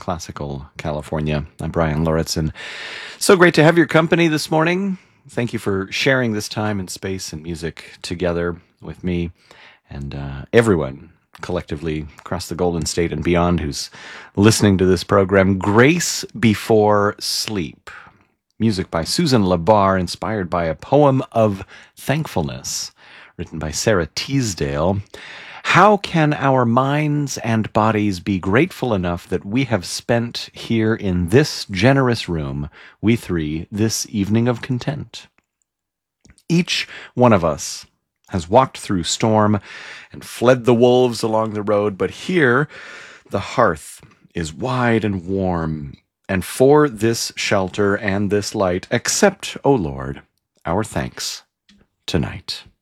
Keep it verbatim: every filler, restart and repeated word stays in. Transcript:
Classical California. I'm Brian Lauritsen. So great to have your company this morning. Thank you for sharing this time and space and music together with me and uh, everyone collectively across the Golden State and beyond who's listening to this program. Grace Before Sleep. Music by Susan Labar, inspired by a poem of thankfulness written by Sarah Teasdale. How can our minds and bodies be grateful enough that we have spent here in this generous room, we three, this evening of content? Each one of us has walked through storm and fled the wolves along the road, but here the hearth is wide and warm, and for this shelter and this light, accept, O Lord, our thanks tonight.